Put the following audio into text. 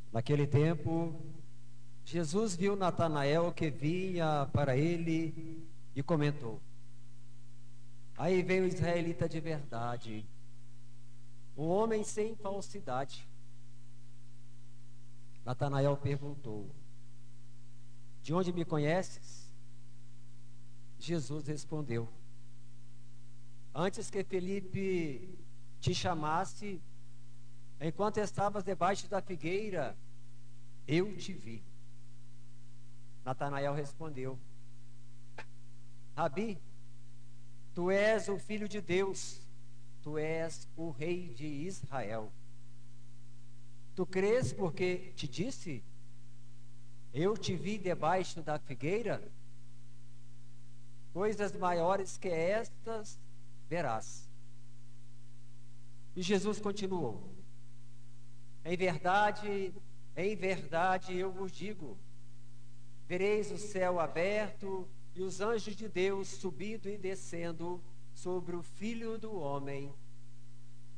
Naquele tempo, Jesus viu Natanael que vinha para ele e comentou: Aí vem o israelita de verdade, um homem sem falsidade. Natanael perguntou: De onde me conheces? Jesus respondeu: Antes que Felipe te chamasse, enquanto estavas debaixo da figueira, eu te vi. Natanael respondeu: Rabi, tu és o filho de Deus, tu és o rei de Israel. Tu crês porque te disse? Eu te vi debaixo da figueira? Coisas maiores que estas verás. E Jesus continuou: em verdade eu vos digo, vereis o céu aberto e os anjos de Deus subindo e descendo sobre o Filho do Homem.